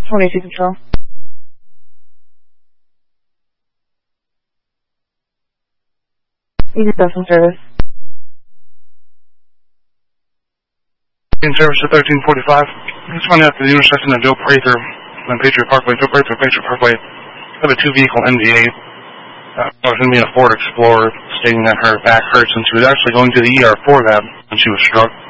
22 Control. You just some service. In service to 1345. Just running out to the intersection of Joe Prather and Patriot Parkway. Joe Prather, Patriot Parkway. I have a 2-vehicle NVA. I was going to be in a Ford Explorer, stating that her back hurts, and she was actually going to the ER for that when she was struck.